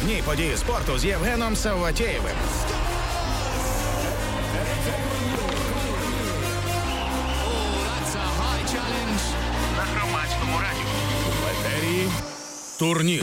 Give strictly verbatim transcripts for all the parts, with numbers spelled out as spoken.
Головні події спорту з Євгеном Савватєєвим. На Громадському радіо. В етері турнір.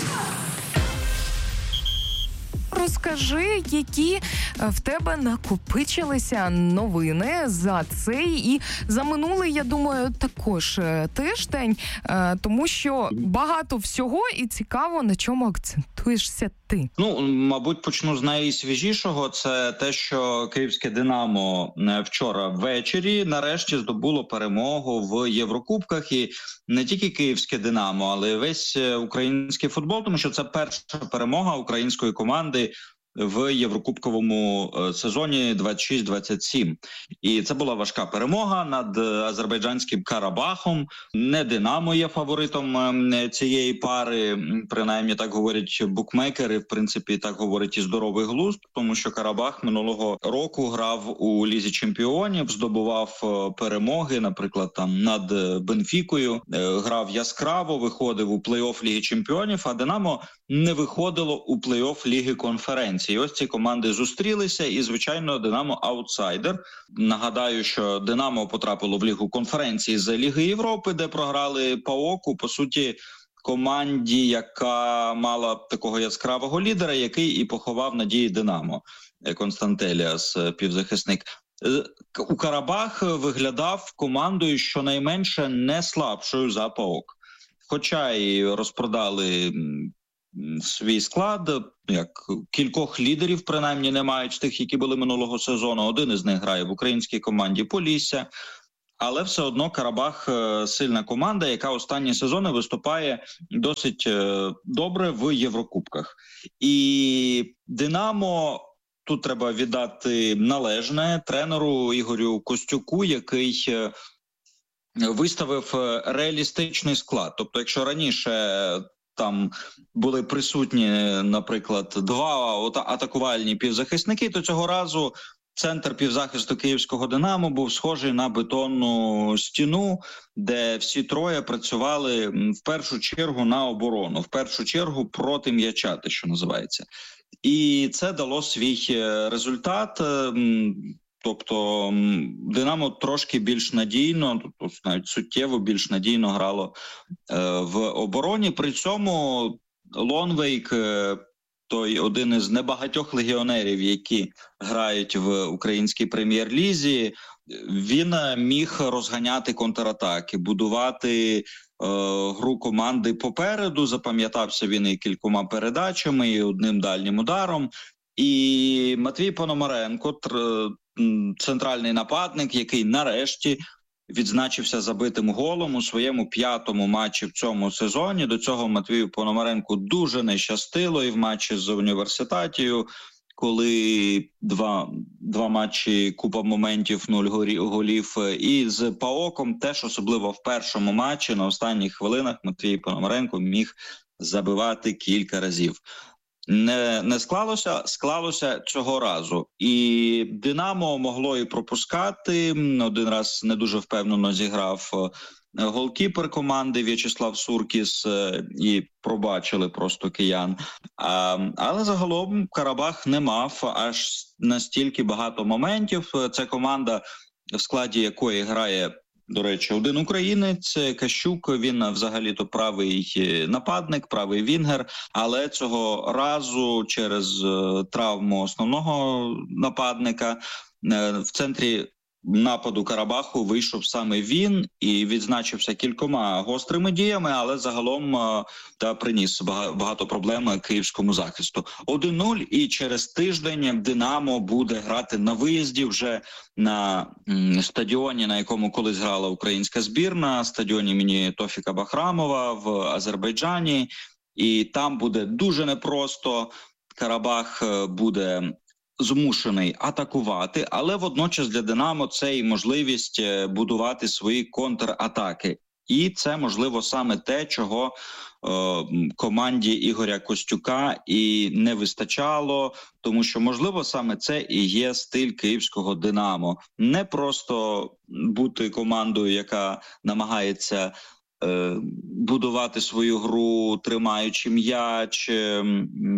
Розкажи, які в тебе накопичилися новини за цей і за минулий, я думаю, також тиждень, тому що багато всього і цікаво, на чому акцентуєшся ти. Ну, мабуть, почну з найсвіжішого. Це те, що київське «Динамо» вчора ввечері нарешті здобуло перемогу в Єврокубках. І не тільки київське «Динамо», але й весь український футбол, тому що це перша перемога української команди в Єврокубковому сезоні двадцять шість двадцять сім. І це була важка перемога над азербайджанським Карабахом. Не «Динамо» є фаворитом цієї пари, принаймні так говорять букмекери, в принципі так говорить і здоровий глузд, тому що Карабах минулого року грав у Лізі чемпіонів, здобував перемоги, наприклад, там над Бенфікою, грав яскраво, виходив у плей-офф Ліги чемпіонів, а «Динамо» не виходило у плей-офф Ліги конференцій. І ось ці команди зустрілися, і, звичайно, «Динамо» аутсайдер. Нагадаю, що «Динамо» потрапило в Лігу конференції з Ліги Європи, де програли ПАОКу, по суті, команді, яка мала такого яскравого лідера, який і поховав надії «Динамо», Константеліас, півзахисник. У Карабах виглядав командою щонайменше не слабшою за ПАОК. Хоча і розпродали свій склад, як кількох лідерів, принаймні, не мають з тих, які були минулого сезону. Один із них грає в українській команді Полісся. Але все одно Карабах – сильна команда, яка останні сезони виступає досить добре в Єврокубках. І «Динамо», тут треба віддати належне тренеру Ігорю Костюку, який виставив реалістичний склад. Тобто, якщо раніше там були присутні, наприклад, два атакувальні півзахисники, то цього разу центр півзахисту київського «Динамо» був схожий на бетонну стіну, де всі троє працювали в першу чергу на оборону, в першу чергу проти м'яча, те, що називається. І це дало свій результат. Тобто «Динамо» трошки більш надійно, тобто навіть суттєво більш надійно грало е, в обороні. При цьому Лонвейк, е, той один із небагатьох легіонерів, які грають в українській прем'єр-лізі, він міг розганяти контратаки, будувати е, гру команди попереду. Запам'ятався він і кількома передачами, і одним дальнім ударом. І Матвій Пономаренко, центральний нападник, який нарешті відзначився забитим голом у своєму п'ятому матчі в цьому сезоні. До цього Матвію Пономаренку дуже не щастило і в матчі з Університатією, коли два, два матчі, купа моментів, нуль голів. І з ПАОКом теж, особливо в першому матчі, на останніх хвилинах Матвій Пономаренко міг забивати кілька разів. Не, не склалося, склалося цього разу. І «Динамо» могло і пропускати. Один раз не дуже впевнено зіграв голкіпер команди В'ячеслав Суркіс, і пробачили просто киян. А, але загалом Карабах не мав аж настільки багато моментів. Це команда, в складі якої грає, до речі, один українець, Кащук, він взагалі-то правий нападник, правий вінгер, але цього разу через травму основного нападника в центрі нападу Карабаху вийшов саме він і відзначився кількома гострими діями, але загалом та приніс багато проблем київському захисту. один нуль, і через тиждень «Динамо» буде грати на виїзді вже на стадіоні, на якому колись грала українська збірна, стадіоні імені Тофіка Бахрамова в Азербайджані. І там буде дуже непросто. Карабах буде змушений атакувати, але водночас для «Динамо» це і можливість будувати свої контратаки. І це, можливо, саме те, чого е, команді Ігоря Костюка і не вистачало, тому що, можливо, саме це і є стиль київського «Динамо». Не просто бути командою, яка намагається е, будувати свою гру, тримаючи м'яч, е,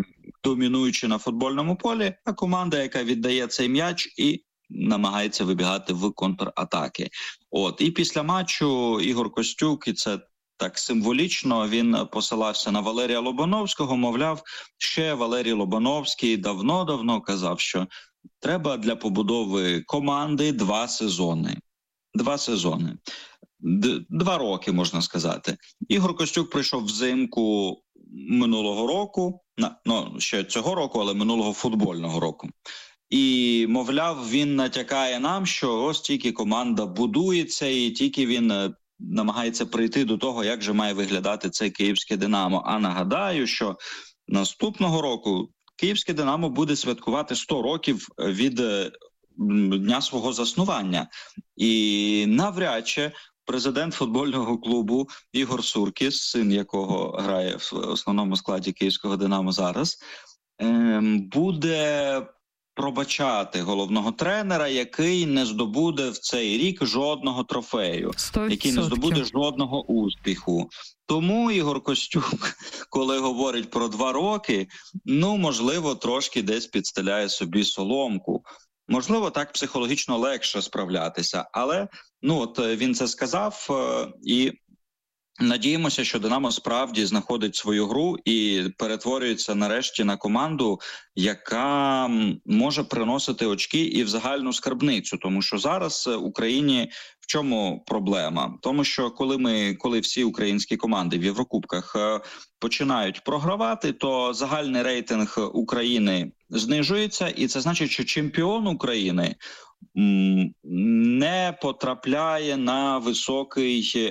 домінуючи на футбольному полі, а команда, яка віддає цей м'яч і намагається вибігати в контратаки. От, і після матчу Ігор Костюк, і це так символічно, він посилався на Валерія Лобановського, мовляв, ще Валерій Лобановський давно-давно казав, що треба для побудови команди два сезони. Два сезони. Д- два роки, можна сказати. Ігор Костюк прийшов взимку минулого року, ну, ще цього року, але минулого футбольного року. І, мовляв, він натякає нам, що ось тільки команда будується і тільки він намагається прийти до того, як же має виглядати це київське «Динамо». А нагадаю, що наступного року київське «Динамо» буде святкувати сто років від дня свого заснування. І навряд чи президент футбольного клубу Ігор Суркіс, син якого грає в основному складі київського «Динамо» зараз, буде пробачати головного тренера, який не здобуде в цей рік жодного трофею, сто відсотків. Який не здобуде жодного успіху. Тому Ігор Костюк, коли говорить про два роки, ну, можливо, трошки десь підстеляє собі соломку. Можливо, так психологічно легше справлятися, але ну от він це сказав, і надіємося, що «Динамо» справді знаходить свою гру і перетворюється нарешті на команду, яка може приносити очки і в загальну скарбницю. Тому що зараз в Україні в чому проблема? Тому що коли ми, коли всі українські команди в Єврокубках починають програвати, то загальний рейтинг України знижується, і це значить, що чемпіон України не потрапляє на високий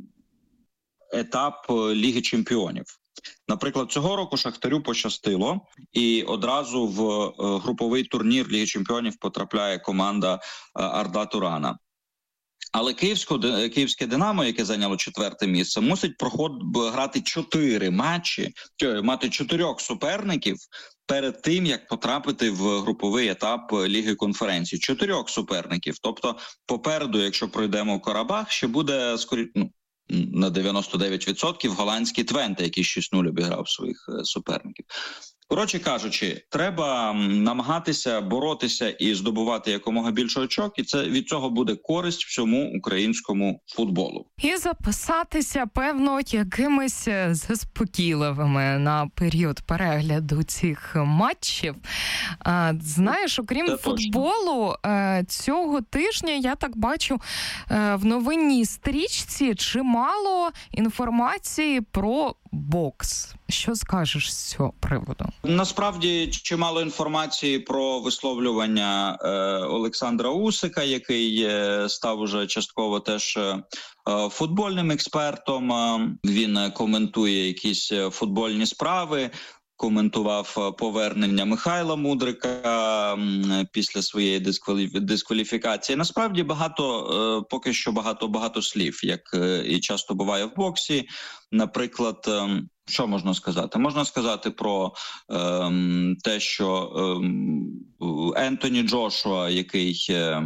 етап Ліги чемпіонів. Наприклад, цього року Шахтарю пощастило, і одразу в груповий турнір Ліги чемпіонів потрапляє команда Арда Турана. Але київське «Динамо», яке зайняло четверте місце, мусить проход... грати чотири матчі, мати чотирьох суперників перед тим, як потрапити в груповий етап Ліги конференцій. Чотирьох суперників. Тобто попереду, якщо пройдемо Карабах, ще буде скорі... ну, на дев'яносто дев'ять відсотків голландський Твенте, який шість нуль обіграв своїх суперників. Коротше кажучи, треба намагатися боротися і здобувати якомога більше очок, і це від цього буде користь всьому українському футболу. І записатися, певно, якимись заспокійливими на період перегляду цих матчів. А, знаєш, окрім це футболу, точно. Цього тижня, я так бачу, в новинній стрічці чимало інформації про бокс. Що скажеш з цього приводу? Насправді, чимало інформації про висловлювання е, Олександра Усика, який е, став уже частково теж е, футбольним експертом. Він коментує якісь футбольні справи, коментував повернення Михайла Мудрика після своєї дискваліфікації. Насправді багато, поки що багато-багато слів, як і часто буває в боксі. Наприклад, що можна сказати? Можна сказати про е, те, що е, Ентоні Джошуа, який е,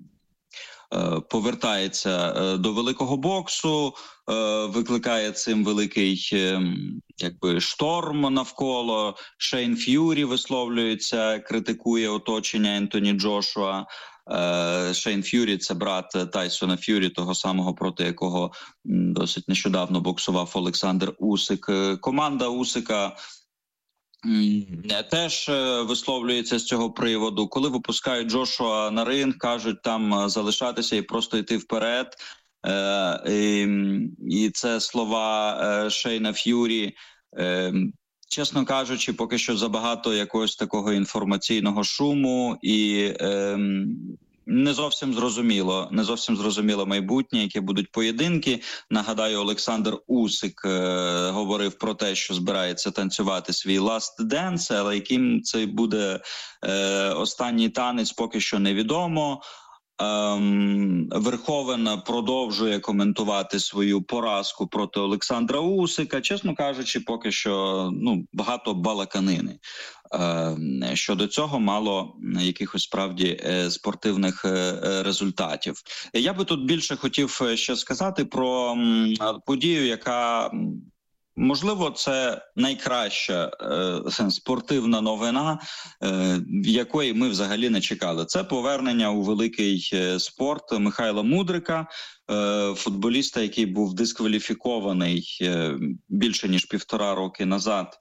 повертається до великого боксу, викликає цим великий якби шторм навколо. Шейн Ф'юрі висловлюється, критикує оточення Ентоні Джошуа. Шейн Ф'юрі – це брат Тайсона Ф'юрі, того самого, проти якого досить нещодавно боксував Олександр Усик. Команда Усика теж висловлюється з цього приводу. Коли випускають Джошуа на ринг, кажуть там залишатися і просто йти вперед. І, і це слова Шейна Ф'юрі. Чесно кажучи, поки що забагато якогось такого інформаційного шуму і е, не зовсім зрозуміло, не зовсім зрозуміло майбутнє, які будуть поєдинки. Нагадаю, Олександр Усик е, говорив про те, що збирається танцювати свій Last Dance, але яким це буде е, останній танець, поки що невідомо. Ем, Верховен продовжує коментувати свою поразку проти Олександра Усика. Чесно кажучи, поки що ну, багато балаканини. Ем, щодо цього мало якихось справді е, спортивних е, результатів. Я би тут більше хотів ще сказати про м, подію, яка Можливо, це найкраща е, спортивна новина, е, якої ми взагалі не чекали. Це повернення у великий спорт Михайла Мудрика, е, футболіста, який був дискваліфікований е, більше ніж півтора роки назад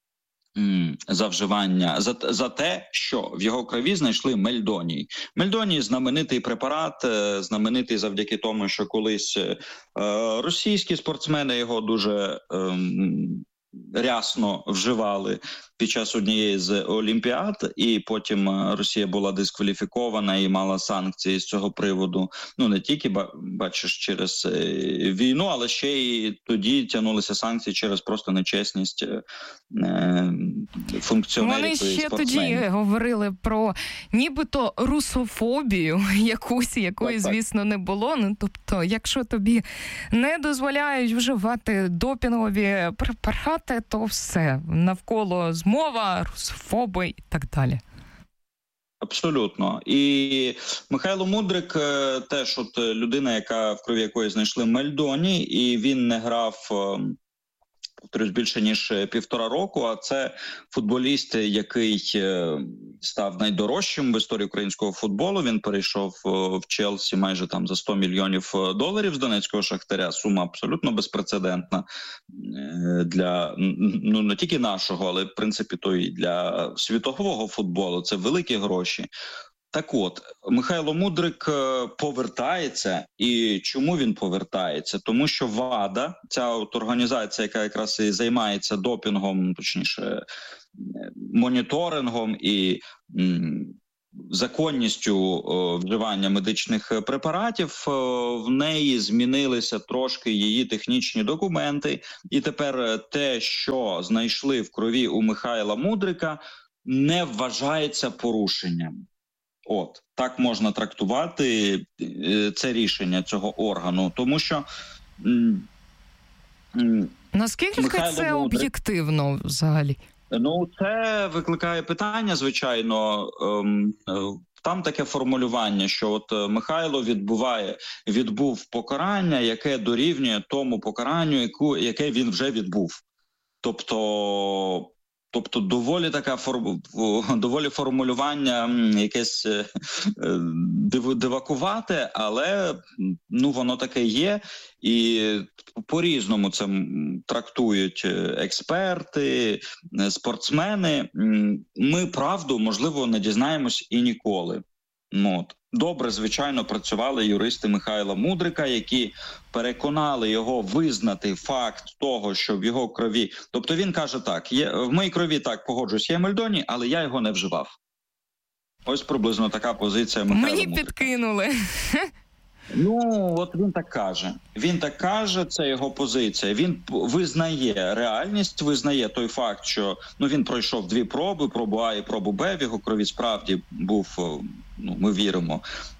за вживання, за, за те, що в його крові знайшли мельдоній. Мельдоній – знаменитий препарат, знаменитий завдяки тому, що колись е, російські спортсмени його дуже е, рясно вживали під час однієї з олімпіад, і потім Росія була дискваліфікована і мала санкції з цього приводу. Ну, не тільки, бачиш, через війну, але ще й тоді тягнулися санкції через просто нечесність е, функціонерів і спортсменів. Вони ще тоді говорили про нібито русофобію якусь, якої, так, звісно, так. не було. Ну, тобто, якщо тобі не дозволяють вживати допінгові препарати, то все, навколо змова, русофоби і так далі. Абсолютно. І Михайло Мудрик теж от людина, яка в крові якої знайшли мельдоній, і він не грав, повторюсь, більше ніж півтора року, а це футболіст, який став найдорожчим в історії українського футболу. Він перейшов в Челсі майже там за сто мільйонів доларів з донецького Шахтаря. Сума абсолютно безпрецедентна для, ну, не тільки нашого, але, в принципі, то і для світового футболу. Це великі гроші. Так от, Михайло Мудрик повертається. І чому він повертається? Тому що ВАДА, ця от організація, яка якраз і займається допінгом, точніше, моніторингом і м, законністю о, вживання медичних препаратів, о, в неї змінилися трошки її технічні документи. І тепер те, що знайшли в крові у Михайла Мудрика, не вважається порушенням. От, так можна трактувати це рішення цього органу, тому що... Наскільки Михайло це Мудрик, об'єктивно взагалі? Ну, це викликає питання, звичайно. Там таке формулювання, що от Михайло відбуває, відбув покарання, яке дорівнює тому покаранню, яку, яке він вже відбув. Тобто... Тобто доволі така форм... доволі формулювання якесь див... дивакувате, але ну воно таке є, і по-різному це трактують експерти, спортсмени. Ми правду, можливо, не дізнаємось і ніколи. Ну, от. Добре, звичайно, працювали юристи Михайла Мудрика, які переконали його визнати факт того, що в його крові... Тобто він каже так, є, в моїй крові, так, погоджуюсь, є мельдоній, але я його не вживав. Ось приблизно така позиція Михайла Мудрика. Мені підкинули. Ну, от він так каже. Він так каже, це його позиція. Він визнає реальність, визнає той факт, що ну, він пройшов дві проби, пробу А і пробу Б, в його крові справді був, ну, ми віримо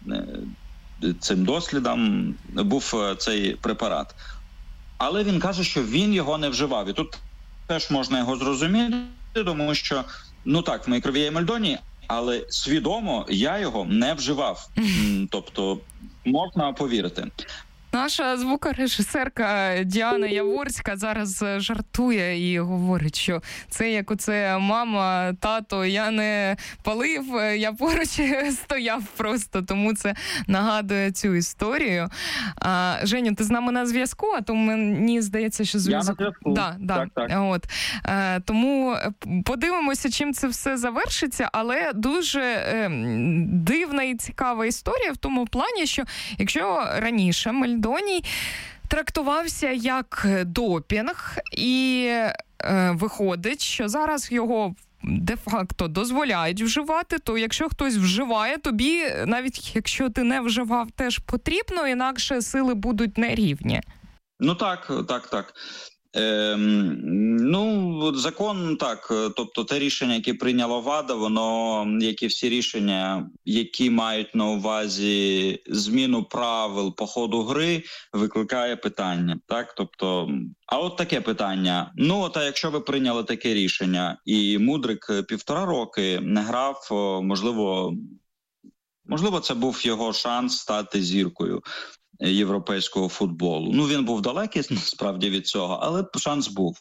цим дослідам, був цей препарат. Але він каже, що він його не вживав. І тут теж можна його зрозуміти, тому що, ну так, в моїй крові є мельдоній, але свідомо я його не вживав. Тобто можна повірити. Наша звукорежисерка Діана Яворська зараз жартує і говорить, що це як оце мама, тато, я не палив, я поруч стояв просто, тому це нагадує цю історію. А, Женю, ти з нами на зв'язку, а то мені здається, що зв'язок... Я на зв'язку. Да, да. Так, так. От. А, тому подивимося, чим це все завершиться, але дуже е, дивна і цікава історія в тому плані, що якщо раніше мельдоній трактувався як допінг, і е, виходить, що зараз його де-факто дозволяють вживати, то якщо хтось вживає, тобі, навіть якщо ти не вживав, теж потрібно, інакше сили будуть нерівні. Ну так, так, так. Ем, ну, закон так, тобто те рішення, яке прийняла ВАДА, воно, як і всі рішення, які мають на увазі зміну правил по ходу гри, викликає питання, так, тобто, а от таке питання, ну, от а якщо ви прийняли таке рішення, і Мудрик півтора роки не грав, можливо, можливо, це був його шанс стати зіркою. європейського футболу. Ну, він був далекий, насправді, від цього, але шанс був.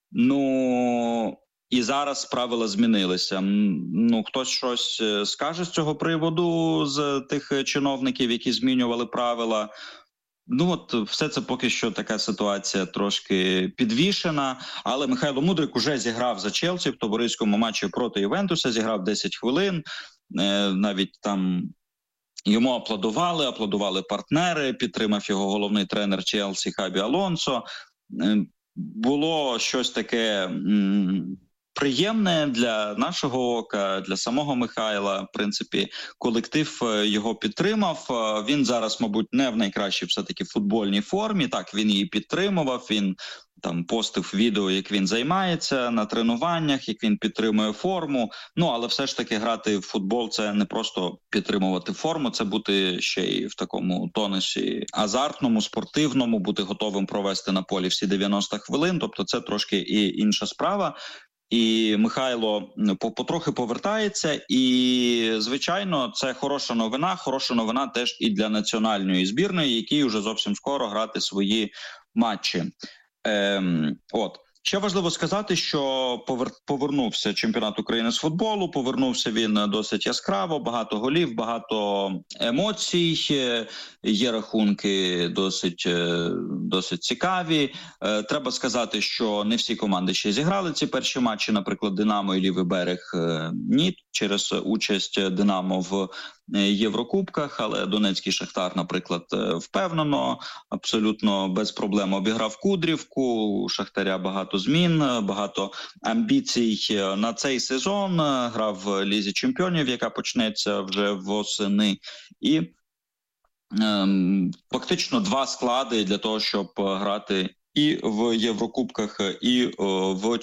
Ну, і зараз правила змінилися. Ну, хтось щось скаже з цього приводу, з тих чиновників, які змінювали правила. Ну, от все це поки що така ситуація трошки підвішена, але Михайло Мудрик уже зіграв за Челсі в товариському матчі проти Ювентуса, зіграв десять хвилин, навіть там йому аплодували, аплодували партнери, підтримав його головний тренер Челсі Хабі Алонсо. Було щось таке м- приємне для нашого ока, для самого Михайла. В принципі, колектив його підтримав. Він зараз, мабуть, не в найкращій все-таки футбольній формі. Так, він її підтримував, він там постив відео, як він займається на тренуваннях, як він підтримує форму. Ну, але все ж таки грати в футбол – це не просто підтримувати форму, це бути ще й в такому тонусі азартному, спортивному, бути готовим провести на полі всі дев'яносто хвилин. Тобто це трошки і інша справа. І Михайло потрохи повертається, і, звичайно, це хороша новина. Хороша новина теж і для національної збірної, якій уже зовсім скоро грати свої матчі. Ем, от. Ще важливо сказати, що повер... повернувся чемпіонат України з футболу, повернувся він досить яскраво, багато голів, багато емоцій, є рахунки досить, досить цікаві. Треба сказати, що не всі команди ще зіграли ці перші матчі, наприклад, Динамо і Лівий берег ні, через участь Динамо в Єврокубках, але Донецький Шахтар, наприклад, впевнено, абсолютно без проблем обіграв Кудрівку, у Шахтаря багато змін, багато амбіцій на цей сезон, грав в Лізі Чемпіонів, яка почнеться вже восени, і ем, фактично два склади для того, щоб грати і в Єврокубках, і о, в